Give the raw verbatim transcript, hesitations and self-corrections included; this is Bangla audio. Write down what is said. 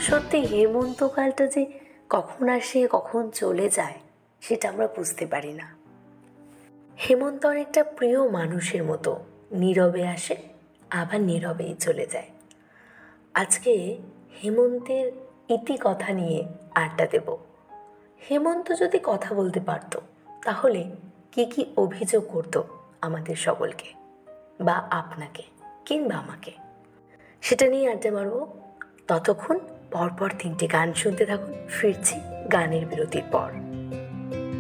সত্যি হেমন্তকালটা যে কখন আসে কখন চলে যায় সেটা আমরা বুঝতে পারি না। হেমন্ত অনেকটা প্রিয় মানুষের মতো, নীরবে আসে আবার নীরবেই চলে যায়। আজকে হেমন্তের ইতিকথা নিয়ে আড্ডা দেব। হেমন্ত যদি কথা বলতে পারত তাহলে কি কি অভিযোগ করতো আমাদের সকলকে, বা আপনাকে কিংবা আমাকে, সেটা নিয়ে আড্ডা মারব। ততক্ষণ পরপর তিনটে গান শুনতে থাকুন। ফিরছি গানের বিরতির পর।